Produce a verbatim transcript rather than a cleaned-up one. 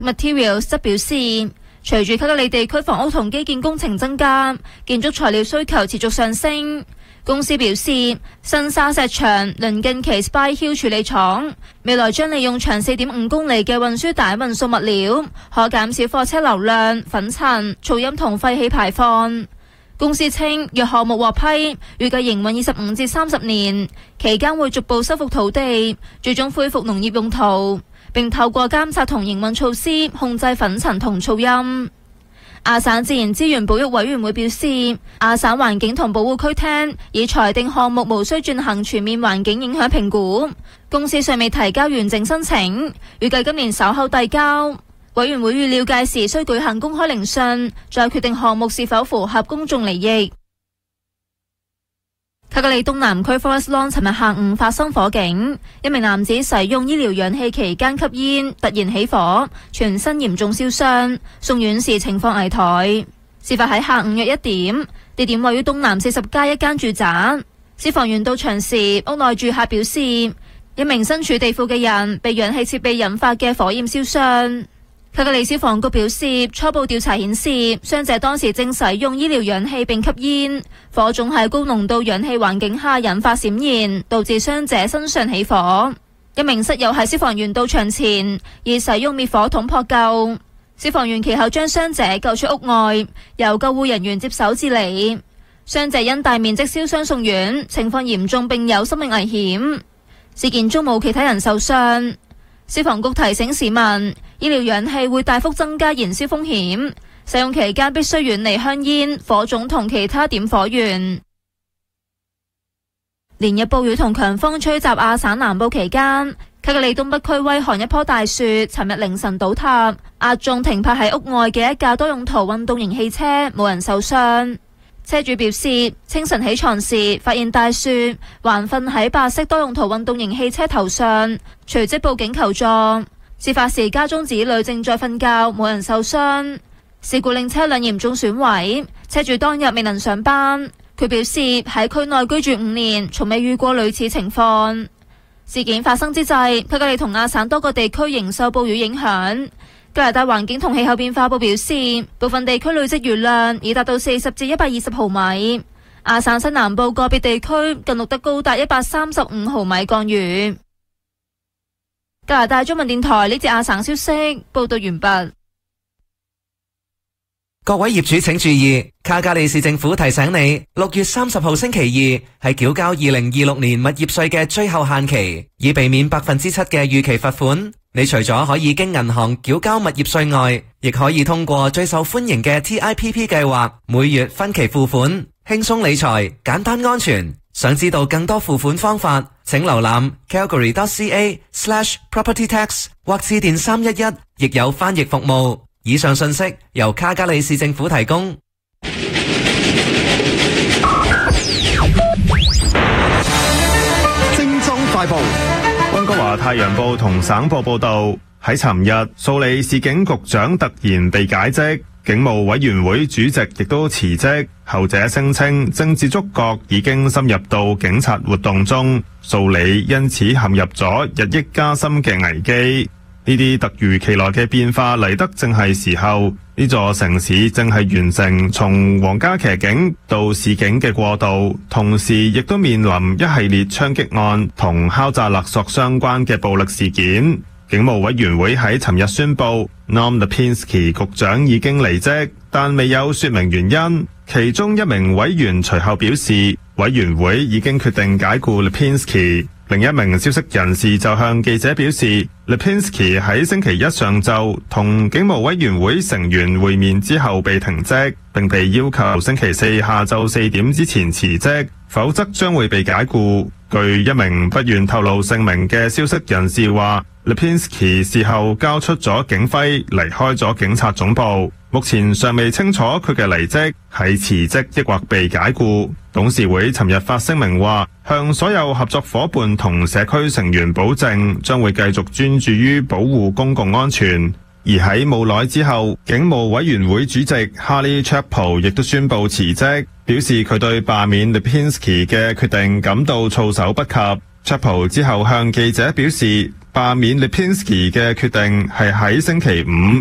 Materials 則表示，隨住卡加里地區房屋同基建工程增加，建築材料需求持續上升。公司表示，新沙石場鄰近其 Spy Hill 處理廠，未來將利用長四點五公里嘅運輸帶運送物料，可減少貨車流量、粉塵、噪音同廢氣排放。公司稱，若項目獲批，預計營運二十五至三十年，期間會逐步修復土地，最終恢復農業用途，並透過監察同營運措施控制粉塵同噪音。亞省自然資源保育委員會表示，亞省環境同保護區廳已裁定項目無需進行全面環境影響評估，公司尚未提交完整申請，預計今年稍後遞交。委員會預料屆時需舉行公開聆訊，再決定項目是否符合公眾利益。卡加里東南區 Forest Lawn 尋日下午發生火警，一名男子使用醫療氧氣期間吸煙，突然起火，全身嚴重燒傷，送院時情況危殆。事發喺下午約一點，地點位於東南四十街一間住宅。消防員到場時，屋內住客表示，一名身處地庫嘅人被氧氣設備引發嘅火焰燒傷。卡加里消防局表示，初步調查顯示，傷者當時正使用醫療氧氣並吸煙，火種喺高濃度氧氣環境下引發閃燃，導致傷者身上起火。一名室友喺消防員到場前，已使用滅火筒撲救。消防員其後將傷者救出屋外，由救護人員接手治理。傷者因大面積燒傷送院，情況嚴重並有生命危險。事件中冇其他人受傷。消防局提醒市民，醫療氧氣會大幅增加燃燒風險，使用期間必須遠離香煙、火種同其他點火源。連日暴雨同強風吹襲亞省南部期間，卡加里東北區威罕一棵大樹尋日凌晨倒塌，壓中停泊喺屋外嘅一架多用途運動型汽車，冇人受傷。車主表示，清晨起床時發現大樹橫瞓喺白色多用途運動型汽車頭上，隨即報警求助。事發時家中子女正在瞓覺，冇人受傷。事故令車輛嚴重損毀，車主當日未能上班。佢表示喺區內居住五年，從未遇過類似情況。事件發生之際，卡加里同亞省多個地區仍受暴雨影響。加拿大環境同氣候變化部表示，部分地區累積雨量已達到四十至一百二十毫米。亞省西南部個別地區更錄得高達一百三十五毫米降雨。加拿大中文電台呢節亞省消息報道完畢。 各位業主請注意，卡加里市政府提醒你，六月三十號星期二係繳交二零二六年物業稅嘅最後限期，以避免百分之七嘅預期罰款。你除咗可以經銀行繳交物業稅外，亦可以通過最受歡迎嘅 T I P P 計劃，每月分期付款，輕鬆理財，簡單安全。想知道更多付款方法，請瀏覽 calgary dot c a slash property tax 或致電三一一，亦有翻譯服務。以上信息由卡加里市政府提供。 精裝快報。溫哥華太陽報同省報報道，喺尋日，素里市警局長突然被解職，警務委員會主席亦都辭職。後者聲稱政治觸覺已經深入到警察活動中，素里因此陷入咗日益加深嘅危機。呢啲突如其來嘅變化嚟得正係時候，呢座城市正係完成從皇家騎警到市警嘅過渡，同時亦都面臨一系列槍擊案同敲詐勒索相關嘅暴力事件。警務委員會喺尋日宣布 Norm Lipinski 局長已經離職，但未有說明原因。其中一名委員隨後表示，委員會已經決定解僱 Lipinski。另一名消息人士就向記者表示， Lipinski 喺星期一上晝同警務委員會成員會面之後被停職，並被要求星期四下晝四點之前辭職，否則將會被解僱。據一名不願透露姓名嘅消息人士話， Lipinski 事後交出咗警徽，離開咗警察總部。目前尚未清楚佢嘅離職係辭職抑或被解僱。董事會尋日發聲明話，向所有合作夥伴同社區成員保證，將會繼續專注於保護公共安全。而喺冇耐之後，警務委員會主席 Harley Chapel 亦都宣布辭職，表示佢對罷免 Lipinski 嘅決定感到措手不及。Chapel 之後向記者表示， 罷免 Lipinski 嘅決定係喺星期五